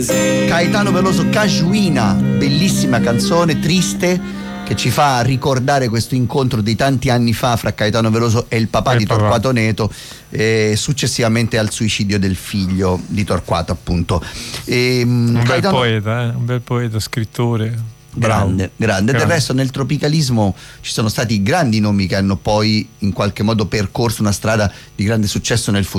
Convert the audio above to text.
Caetano Veloso, Cajuina, bellissima canzone, triste, che ci fa ricordare questo incontro di tanti anni fa fra Caetano Veloso e il papà di Torquato Neto, successivamente al suicidio del figlio di Torquato, appunto. Un bel poeta, scrittore. Grande. Del resto nel tropicalismo ci sono stati grandi nomi che hanno poi in qualche modo percorso una strada di grande successo nel futuro.